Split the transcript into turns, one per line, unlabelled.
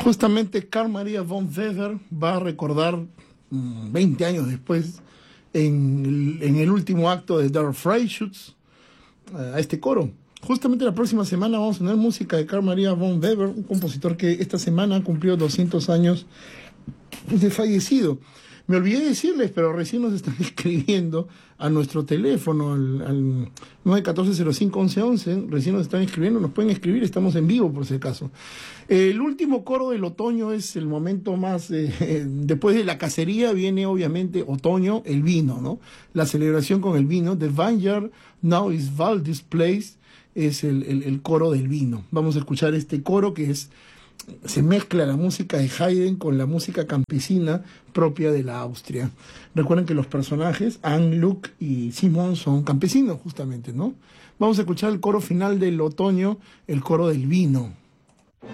Justamente Carl Maria von Weber va a recordar 20 años después, en el último acto de Der Freischütz, a este coro. Justamente la próxima semana vamos a tener música de Carl Maria von Weber, un compositor que esta semana cumplió 200 años de fallecido. Me olvidé decirles, pero recién nos están escribiendo a nuestro teléfono, al 914-05-1111, recién nos están escribiendo, nos pueden escribir, estamos en vivo por si acaso. El último coro del otoño es el momento más, después de la cacería viene obviamente otoño, el vino, ¿no? La celebración con el vino. The Vineyard Now is Valdis Place es el coro del vino. Vamos a escuchar este coro que se mezcla la música de Haydn con la música campesina propia de la Austria. Recuerden que los personajes, Anne, Luc y Simon, son campesinos justamente, ¿no? Vamos a escuchar el coro final del otoño, el coro del vino.